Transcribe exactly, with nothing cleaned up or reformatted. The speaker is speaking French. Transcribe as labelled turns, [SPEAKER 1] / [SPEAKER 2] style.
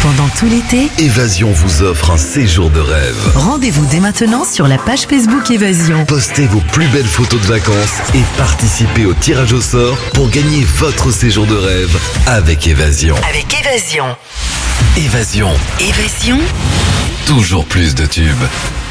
[SPEAKER 1] Pendant tout l'été,
[SPEAKER 2] Évasion vous offre un séjour de rêve.
[SPEAKER 1] rendez-vous dès maintenant sur la page Facebook Évasion.
[SPEAKER 2] Postez vos plus belles photos de vacances et participez au tirage au sort pour gagner votre séjour de rêve avec Évasion.
[SPEAKER 1] Avec Évasion.
[SPEAKER 2] Évasion,
[SPEAKER 1] Évasion.
[SPEAKER 2] toujours plus de tubes.